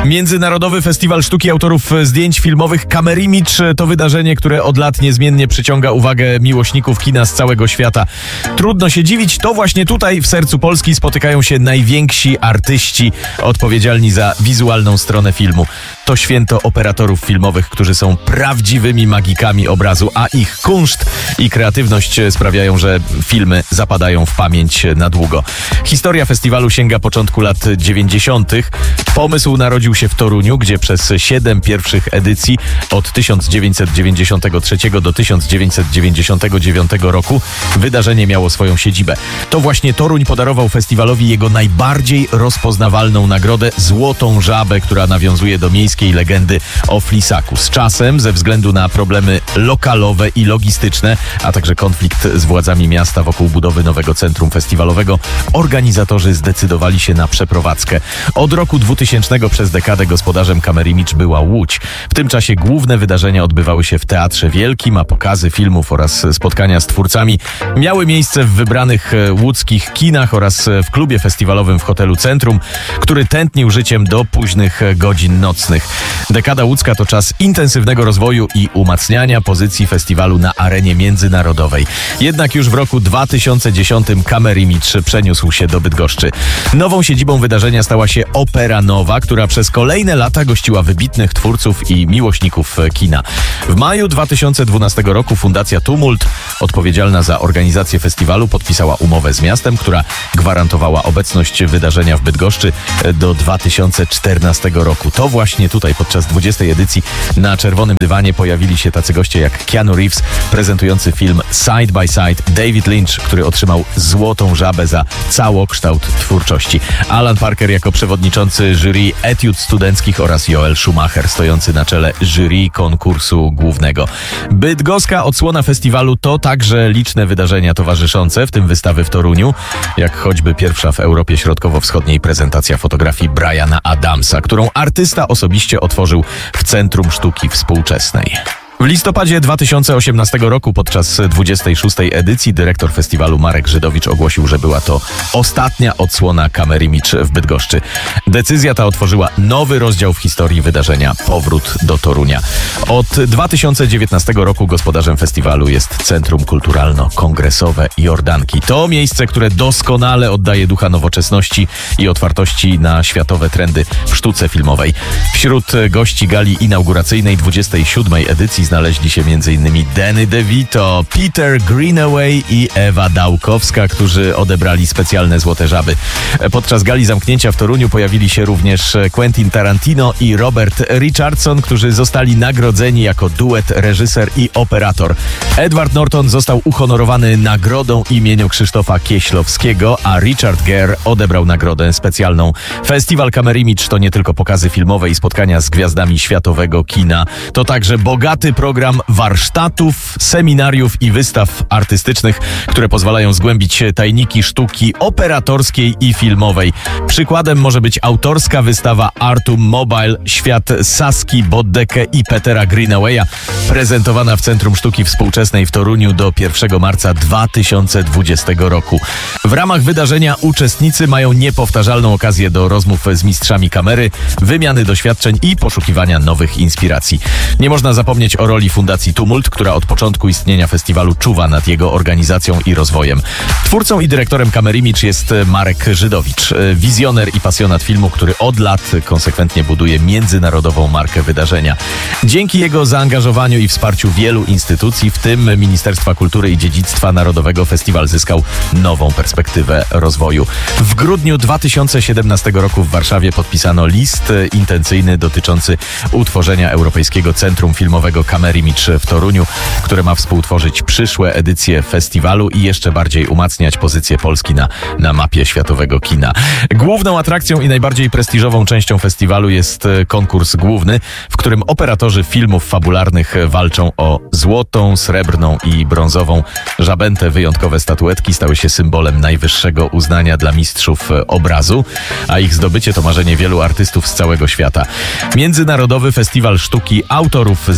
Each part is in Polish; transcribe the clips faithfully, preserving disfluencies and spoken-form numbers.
Międzynarodowy Festiwal Sztuki Autorów Zdjęć Filmowych Kamerimidż to wydarzenie, które od lat niezmiennie przyciąga uwagę miłośników kina z całego świata. Trudno się dziwić, to właśnie tutaj w sercu Polski spotykają się najwięksi artyści odpowiedzialni za wizualną stronę filmu. To święto operatorów filmowych, którzy są prawdziwymi magikami obrazu, a ich kunszt i kreatywność sprawiają, że filmy zapadają w pamięć na długo. Historia festiwalu sięga początku lat dziewięćdziesiątych. Pomysł narodził się w Toruniu, gdzie przez siedem pierwszych edycji od tysiąc dziewięćset dziewięćdziesiątego trzeciego do tysiąc dziewięćset dziewięćdziesiątego dziewiątego roku wydarzenie miało swoją siedzibę. To właśnie Toruń podarował festiwalowi jego najbardziej rozpoznawalną nagrodę – Złotą Żabę, która nawiązuje do miejskiej legendy o Flisaku. Z czasem, ze względu na problemy lokalowe i logistyczne, a także konflikt z władzami miasta wokół budowy nowego centrum festiwalowego, organizatorzy zdecydowali się na przeprowadzkę. Od roku dwutysięcznego przez dekadę gospodarzem Kamerimidż była Łódź. W tym czasie główne wydarzenia odbywały się w Teatrze Wielkim, a pokazy filmów oraz spotkania z twórcami miały miejsce w wybranych łódzkich kinach oraz w klubie festiwalowym w hotelu Centrum, który tętnił życiem do późnych godzin nocnych. Dekada łódzka to czas intensywnego rozwoju i umacniania pozycji festiwalu na arenie międzynarodowej. Jednak już w roku dwa tysiące dziesiątym Kamerimidż przeniósł się do Bydgoszczy. Nową siedzibą wydarzenia stała się Opera Nowa, która przez kolejne lata gościła wybitnych twórców i miłośników kina. W maju dwa tysiące dwunastego roku Fundacja Tumult, odpowiedzialna za organizację festiwalu, podpisała umowę z miastem, która gwarantowała obecność wydarzenia w Bydgoszczy do dwa tysiące czternastego roku. To właśnie tutaj podczas dwudziestej edycji na czerwonym dywanie pojawili się tacy goście jak Keanu Reeves, prezentujący film Side by Side, David Lynch, który otrzymał Złotą Żabę za całokształt twórczości, Alan Parker jako przewodniczący jury etiud studenckich oraz Joel Schumacher stojący na czele jury konkursu głównego. Bydgoska odsłona festiwalu to także liczne wydarzenia towarzyszące, w tym wystawy w Toruniu, jak choćby pierwsza w Europie Środkowo-Wschodniej prezentacja fotografii Briana Adamsa, którą artysta osobiście otworzył w Centrum Sztuki Współczesnej. W listopadzie dwa tysiące osiemnastego roku podczas dwudziestej szóstej edycji dyrektor festiwalu Marek Żydowicz ogłosił, że była to ostatnia odsłona Kamerimidż w Bydgoszczy. Decyzja ta otworzyła nowy rozdział w historii wydarzenia Powrót do Torunia. Od dwa tysiące dziewiętnastego roku gospodarzem festiwalu jest Centrum Kulturalno-Kongresowe Jordanki. To miejsce, które doskonale oddaje ducha nowoczesności i otwartości na światowe trendy w sztuce filmowej. Wśród gości gali inauguracyjnej dwudziestej siódmej edycji znaleźli się m.in. Danny DeVito, Peter Greenaway i Ewa Dałkowska, którzy odebrali specjalne Złote Żaby. Podczas gali zamknięcia w Toruniu pojawili się również Quentin Tarantino i Robert Richardson, którzy zostali nagrodzeni jako duet reżyser i operator. Edward Norton został uhonorowany nagrodą imieniu Krzysztofa Kieślowskiego, a Richard Gere odebrał nagrodę specjalną. Festiwal Kamerimidż to nie tylko pokazy filmowe i spotkania z gwiazdami światowego kina, to także bogaty program warsztatów, seminariów i wystaw artystycznych, które pozwalają zgłębić tajniki sztuki operatorskiej i filmowej. Przykładem może być autorska wystawa Artum Mobile Świat Saski Boddeke i Petera Greenawaya, prezentowana w Centrum Sztuki Współczesnej w Toruniu do pierwszego marca dwa tysiące dwudziestego roku. W ramach wydarzenia uczestnicy mają niepowtarzalną okazję do rozmów z mistrzami kamery, wymiany doświadczeń i poszukiwania nowych inspiracji. Nie można zapomnieć o roli Fundacji Tumult, która od początku istnienia festiwalu czuwa nad jego organizacją i rozwojem. Twórcą i dyrektorem Kamerimidż jest Marek Żydowicz, wizjoner i pasjonat filmu, który od lat konsekwentnie buduje międzynarodową markę wydarzenia. Dzięki jego zaangażowaniu i wsparciu wielu instytucji, w tym Ministerstwa Kultury i Dziedzictwa Narodowego, festiwal zyskał nową perspektywę rozwoju. W grudniu dwa tysiące siedemnastego roku w Warszawie podpisano list intencyjny dotyczący utworzenia Europejskiego Centrum Filmowego Kamerimidż w Toruniu, które ma współtworzyć przyszłe edycje festiwalu i jeszcze bardziej umacniać pozycję Polski na, na mapie światowego kina. Główną atrakcją i najbardziej prestiżową częścią festiwalu jest konkurs główny, w którym operatorzy filmów fabularnych walczą o złotą, srebrną i brązową żabętę. Wyjątkowe statuetki stały się symbolem najwyższego uznania dla mistrzów obrazu, a ich zdobycie to marzenie wielu artystów z całego świata. Międzynarodowy Festiwal Sztuki Autorów Zdjęć Filmowych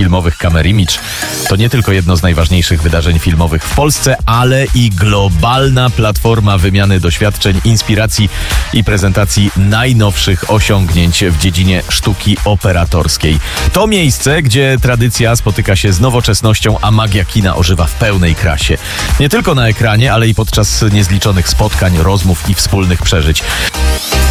filmowych Camera Image to nie tylko jedno z najważniejszych wydarzeń filmowych w Polsce, ale i globalna platforma wymiany doświadczeń, inspiracji i prezentacji najnowszych osiągnięć w dziedzinie sztuki operatorskiej. To miejsce, gdzie tradycja spotyka się z nowoczesnością, a magia kina ożywa w pełnej krasie. Nie tylko na ekranie, ale i podczas niezliczonych spotkań, rozmów i wspólnych przeżyć.